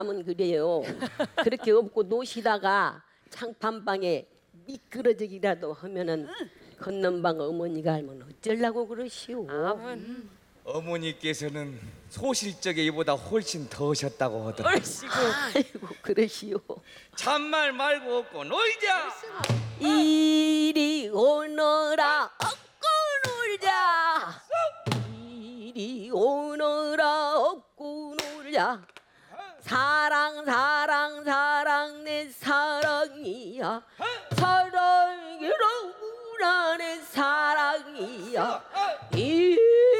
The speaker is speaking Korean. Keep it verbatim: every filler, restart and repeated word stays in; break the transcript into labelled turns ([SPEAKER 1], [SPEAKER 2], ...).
[SPEAKER 1] 하면 그래요. 그렇게 업고 노시다가 창판방에 미끄러지기라도 하면은 건넌방 어머니가 알면 어쩌려고 그러시오.
[SPEAKER 2] 어머니께서는 소실적에 이보다 훨씬 더셨다고 하더라.
[SPEAKER 1] 아이고 그러시오.
[SPEAKER 2] 참말 말고 없고 놀자.
[SPEAKER 1] 이리 오너라 업고 놀자. 이리 오너라 업고 놀자. 사랑 사랑 사랑 내 사랑